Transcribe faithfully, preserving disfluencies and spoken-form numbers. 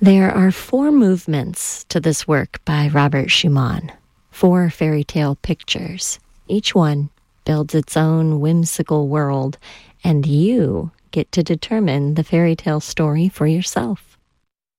There are four movements to this work by Robert Schumann, four fairy tale pictures. Each one builds its own whimsical world, and you get to determine the fairy tale story for yourself.